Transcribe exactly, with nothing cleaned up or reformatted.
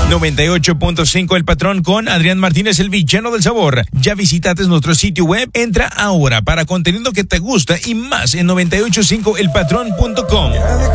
noventa y ocho punto cinco El Patrón con Adrián Martínez, el villano del sabor. Ya visitaste nuestro sitio web, entra ahora para contenido que te gusta y más en noventa y ocho punto cinco el patrón punto com.